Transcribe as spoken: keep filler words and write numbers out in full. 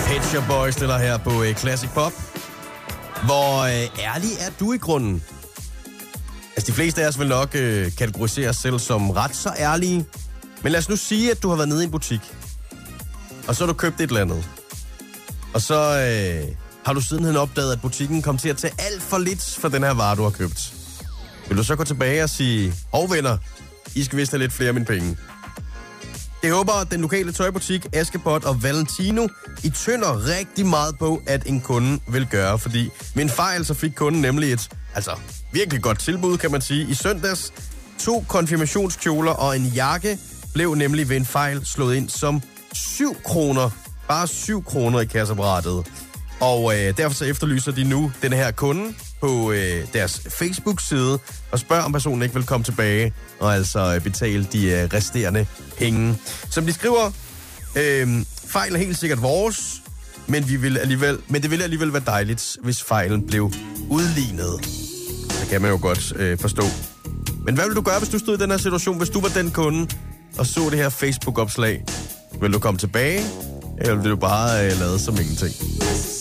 Pet Shop Boys stiller her på uh, Classic Pop. Hvor uh, ærlig er du i grunden? Altså, de fleste af os vil nok uh, kategorisere os selv som ret så ærlige. Men lad os nu sige, at du har været nede i en butik. Og så har du købt et eller andet. Og så uh, har du sidenhen opdaget, at butikken kom til at tage alt for lidt for den her vare, du har købt. Vil du så gå tilbage og sige, hov venner, I skal vist have lidt flere af mine penge. Jeg håber, at den lokale tøjbutik, Askepot og Valentino, I tynder rigtig meget på, at en kunde vil gøre. Fordi med en fejl, så fik kunden nemlig et altså, virkelig godt tilbud, kan man sige. I søndags, to konfirmationskjoler og en jakke blev nemlig ved en fejl slået ind som syv kroner. Bare syv kroner i kasseapparatet. Og øh, derfor så efterlyser de nu den her kunde på øh, deres Facebook-side og spørger, om personen ikke vil komme tilbage og altså øh, betale de øh, resterende penge. Som de skriver, øh, fejlen er helt sikkert vores, men, vi vil alligevel, men det ville alligevel være dejligt, hvis fejlen blev udlignet. Det kan man jo godt øh, forstå. Men hvad vil du gøre, hvis du stod i den her situation, hvis du var den kunde og så det her Facebook-opslag? Vil du komme tilbage, eller vil du bare øh, lade som ingenting?